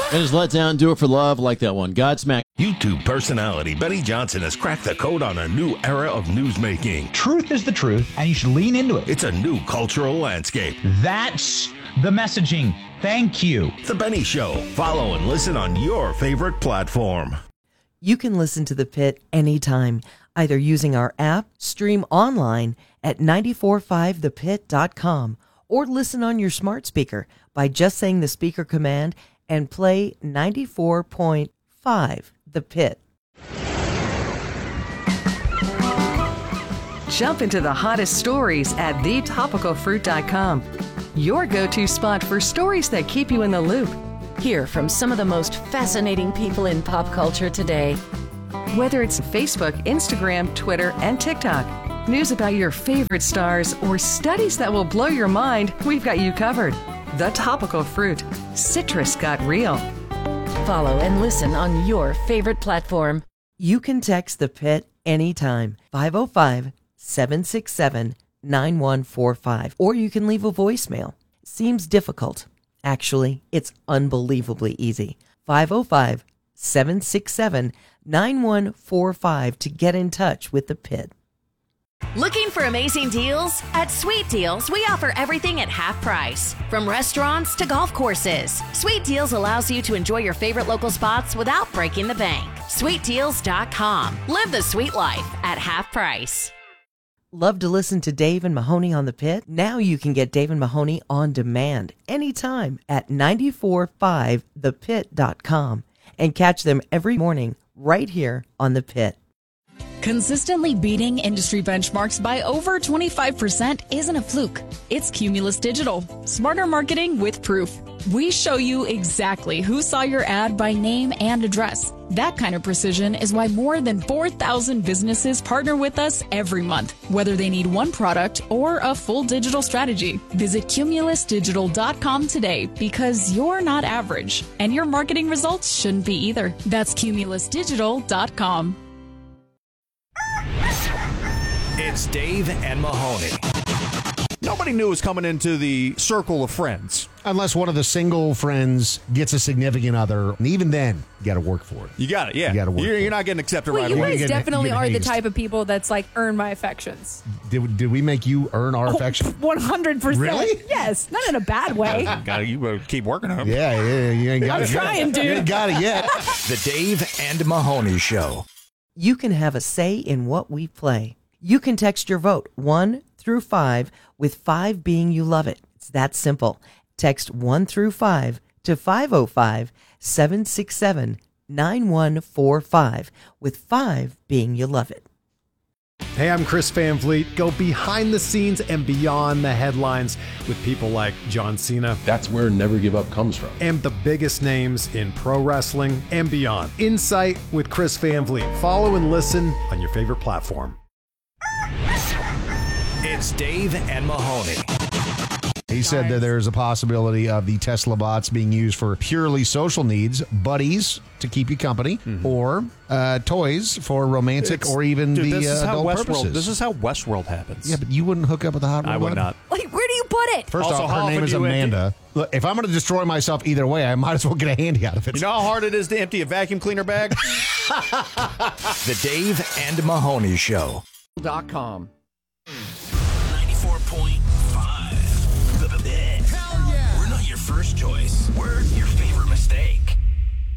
And just let down, do it for love, like that one. Godsmack. YouTube personality Benny Johnson has cracked the code on a new era of newsmaking. Truth is the truth, and you should lean into it. It's a new cultural landscape. That's the messaging. Thank you. The Benny Show. Follow and listen on your favorite platform. You can listen to The Pit anytime, either using our app, stream online at 945thepit.com, or listen on your smart speaker by just saying the speaker command and play 94.5 The Pit. Jump into the hottest stories at thetopicalfruit.com. Your go-to spot for stories that keep you in the loop. Hear from some of the most fascinating people in pop culture today. Whether it's Facebook, Instagram, Twitter, and TikTok, news about your favorite stars, or studies that will blow your mind, we've got you covered. The Topical Fruit. Citrus got real. Follow and listen on your favorite platform. You can text The Pit anytime, 505-767-9145, or you can leave a voicemail. Seems difficult. Actually, it's unbelievably easy. 505-767-9145 to get in touch with The Pit. Looking for amazing deals? At Sweet Deals, we offer everything at half price. From restaurants to golf courses, Sweet Deals allows you to enjoy your favorite local spots without breaking the bank. SweetDeals.com. Live the sweet life at half price. Love to listen to Dave and Mahoney on The Pit? Now you can get Dave and Mahoney on demand anytime at 945thepit.com and catch them every morning right here on The Pit. Consistently beating industry benchmarks by over 25% isn't a fluke. It's Cumulus Digital. Smarter marketing with proof. We show you exactly who saw your ad by name and address. That kind of precision is why more than 4,000 businesses partner with us every month, whether they need one product or a full digital strategy. Visit cumulusdigital.com today because you're not average, and your marketing results shouldn't be either. That's cumulusdigital.com. It's Dave and Mahoney. Nobody knew it was coming into the circle of friends. Unless one of the single friends gets a significant other. And even then, you got to work for it. You got it, yeah. You got to work You're not getting accepted right You away. guys definitely are the type of people that's like, earn my affections. Did we make you earn our affection? 100%. Really? Yes. Not in a bad way. You better keep working on it. Yeah, you ain't got I'm it yet. trying, dude. You ain't got it yet. The Dave and Mahoney Show. You can have a say in what we play. You can text your vote 1 through 5, with 5 being you love it. It's that simple. Text 1 through 5 to 505-767-9145, with 5 being you love it. Hey, I'm Chris Van Vliet. Go behind the scenes and beyond the headlines with people like John Cena. That's where Never Give Up comes from. And the biggest names in pro wrestling and beyond. Insight with Chris Van Vliet. Follow and listen on your favorite platform. It's Dave and Mahoney. He said that there's a possibility of the Tesla bots being used for purely social needs, buddies to keep you company, or toys for romantic or even adult purposes. This is how Westworld happens. Yeah, but you wouldn't hook up with a hot I would not. Like, where do you put it? First Also, off, how her name often is do you Amanda. Look, if I'm going to destroy myself either way, I might as well get a handy out of it. You know how hard it is to empty a vacuum cleaner bag? The Dave and Mahoney Show. .com. 94.5. The Pit. Hell yeah. We're not your first choice.